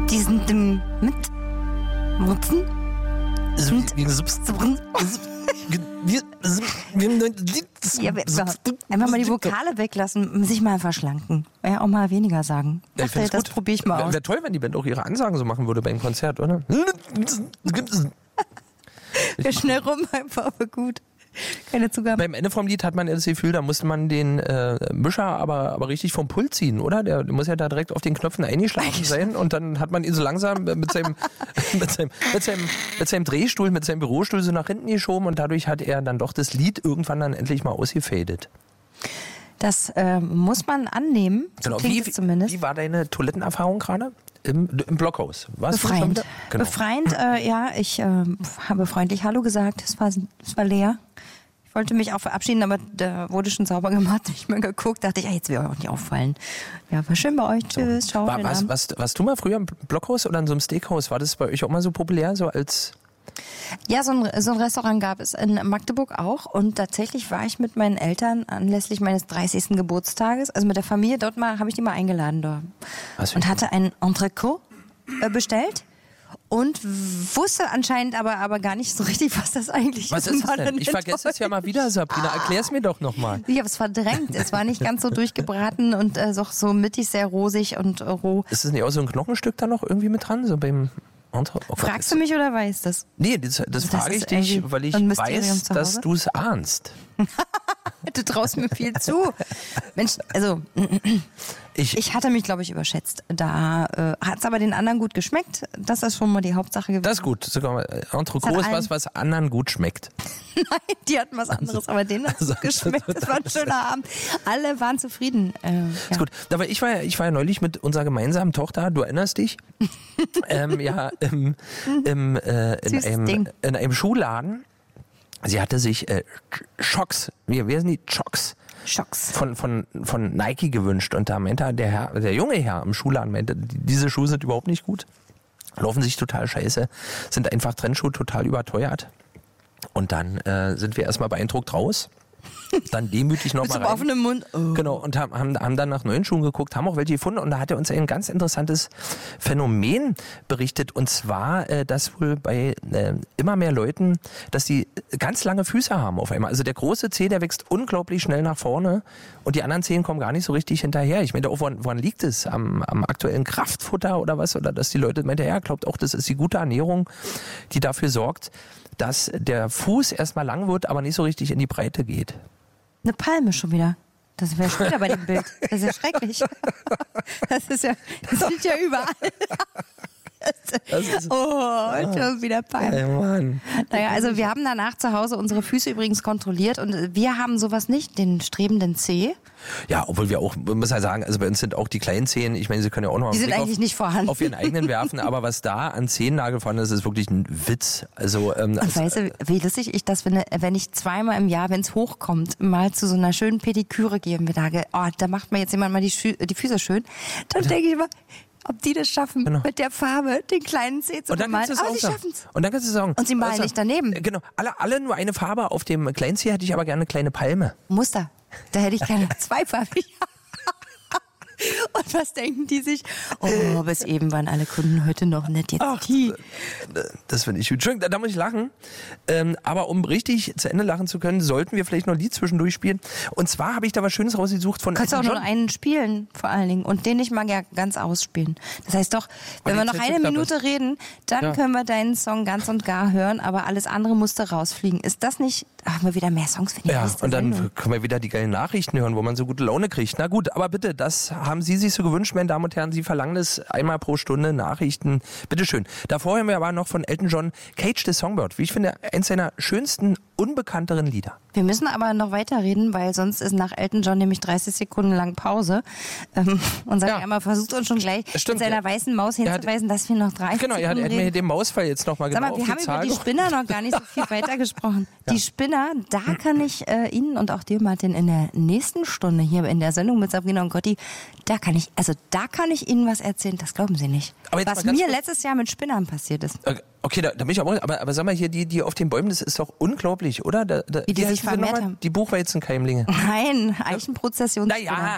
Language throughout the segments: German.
Die sind mit Wurzeln. Ja, einfach mal die Vokale weglassen, sich mal verschlanken. Ja, auch mal weniger sagen. Das probiere ich mal aus. Wäre toll, wenn die Band auch ihre Ansagen so machen würde beim Konzert, oder? Wäre schnell rum, einfach aber gut. Keine Zugabe. Beim Ende vom Lied hat man das Gefühl, da musste man den Mischer aber richtig vom Pult ziehen, oder? Der muss ja da direkt auf den Knöpfen eingeschlafen sein und dann hat man ihn so langsam mit seinem Drehstuhl, mit seinem Bürostuhl so nach hinten geschoben und dadurch hat er dann doch das Lied irgendwann dann endlich mal ausgefadet. Das muss man annehmen, so klingt es zumindest. Wie war deine Toilettenerfahrung gerade? Im Blockhaus. Befreiend. Genau. Befreiend, ja. Ich habe freundlich Hallo gesagt. Es war leer. Ich wollte mich auch verabschieden, aber da wurde schon sauber gemacht. Ich habe mir geguckt, dachte ich, jetzt will euch auch nicht auffallen. Ja, war schön bei euch. Tschüss, ciao. Warst du mal früher im Blockhaus oder in so einem Steakhouse? War das bei euch auch mal so populär, so als... Ja, so ein Restaurant gab es in Magdeburg auch und tatsächlich war ich mit meinen Eltern anlässlich meines 30. Geburtstages, also mit der Familie dort habe ich die mal eingeladen dort und hatte ein Entrecôte bestellt und wusste anscheinend aber gar nicht so richtig, was das eigentlich ist. Was ist das denn? Ich vergesse es ja mal wieder, Sabrina. Erklär's mir doch nochmal. Ich habe es verdrängt. Es war nicht ganz so durchgebraten und so mittig sehr rosig und roh. Ist das nicht auch so ein Knochenstück da noch irgendwie mit dran, so beim... Fragst du mich oder weißt du das? Nee, das frage ich dich, weil ich weiß, dass du es ahnst. Du traust mir viel zu. Mensch, also ich hatte mich, glaube ich, überschätzt. Da hat es aber den anderen gut geschmeckt. Das ist schon mal die Hauptsache gewesen. Das ist gut. Sogar Entrecôte ist was anderen gut schmeckt. Nein, die hatten was anderes, aber denen hat es gut geschmeckt. Das war ein schöner Abend. Alle waren zufrieden. Ist gut. Aber ich war ja neulich mit unserer gemeinsamen Tochter, du erinnerst dich, in einem Schuhladen. Sie hatte sich Schocks, wie sind die? Schocks von Nike gewünscht und da meinte der junge Herr im Schuhladen meinte, diese Schuhe sind überhaupt nicht gut, laufen sich total scheiße, sind einfach Trendschuhe total überteuert und dann sind wir erstmal beeindruckt raus. Dann demütig nochmal rein. Mit offenem Mund. Oh. Genau, und haben dann nach neuen Schuhen geguckt, haben auch welche gefunden und da hat er uns ein ganz interessantes Phänomen berichtet und zwar, dass wohl bei immer mehr Leuten, dass die ganz lange Füße haben auf einmal. Also der große Zeh, der wächst unglaublich schnell nach vorne und die anderen Zehen kommen gar nicht so richtig hinterher. Ich meine, woran liegt es? Am aktuellen Kraftfutter oder was? Oder dass die Leute meinen, ja, glaubt auch, das ist die gute Ernährung, die dafür sorgt, dass der Fuß erstmal lang wird, aber nicht so richtig in die Breite geht. Eine Palme schon wieder. Das wäre später bei dem Bild. Das ist ja schrecklich. Das sieht ja überall. Schon wieder Palme. Mann. Naja, also wir haben danach zu Hause unsere Füße übrigens kontrolliert und wir haben sowas nicht, den strebenden Zeh. Ja, obwohl wir auch, muss ja sagen, also bei uns sind auch die kleinen Zehen, ich meine, sie können ja auch noch die sind eigentlich nicht vorhanden. Auf ihren eigenen werfen, aber was da an Zehennagel vorhanden ist wirklich ein Witz. Also, und weißt du, wie lustig ich das finde, wenn ich zweimal im Jahr, wenn es hochkommt, mal zu so einer schönen Pediküre gehe und mir sage, da macht mir jetzt jemand mal die Füße schön, dann denke ich immer, ob die das schaffen, mit der Farbe den kleinen Zeh zu bemalen. Aber sie schaffen es. Und dann kannst du sagen. Und sie malen nicht daneben. Genau, alle nur eine Farbe. Auf dem kleinen Zeh hätte ich aber gerne eine kleine Palme. Muster. Da hätte ich gerne zweifarbig. Und was denken die sich? Oh, bis eben waren alle Kunden heute noch nett. Jetzt die. Das finde ich gut. Entschuldigung, da muss ich lachen. Aber um richtig zu Ende lachen zu können, sollten wir vielleicht noch ein Lied zwischendurch spielen. Und zwar habe ich da was Schönes rausgesucht von Elton John. Kannst du auch noch einen spielen, vor allen Dingen. Und den nicht mal ganz ausspielen. Das heißt doch, wenn wir noch eine Minute reden, dann können wir deinen Song ganz und gar hören. Aber alles andere musste rausfliegen. Ist das nicht... Haben wir wieder mehr Songs für die nächste und dann Sendung? können wir wieder die geilen Nachrichten hören, wo man so gute Laune kriegt. Na gut, aber bitte, das haben Sie sich so gewünscht, meine Damen und Herren. Sie verlangen das einmal pro Stunde Nachrichten. Bitteschön. Davor hören wir aber noch von Elton John Cage the Songbird. Wie ich finde, eins seiner schönsten, unbekannteren Lieder. Wir müssen aber noch weiterreden, weil sonst ist nach Elton John nämlich 30 Sekunden lang Pause. Und sagt einmal, versucht uns schon gleich mit seiner weißen Maus hinzuweisen, dass wir noch 30 Sekunden er hat mir den Mausfall jetzt nochmal genau wir haben über die Spinner noch gar nicht so viel weitergesprochen. Ja. Die Spinner, da kann ich Ihnen und auch dir, Martin, in der nächsten Stunde hier in der Sendung mit Sabrina und Gotti, da kann ich Ihnen was erzählen, das glauben Sie nicht. Was mir letztes Jahr mit Spinnern passiert ist. Okay, da bin ich aber sag mal hier, die auf den Bäumen, das ist doch unglaublich, oder? Wie die sich vermehrt haben. Die Buchweizenkeimlinge. Nein, Eichenprozessionsspinner. Naja,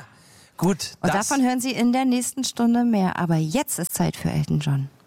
Gut. Und davon hören Sie in der nächsten Stunde mehr. Aber jetzt ist Zeit für Elton John.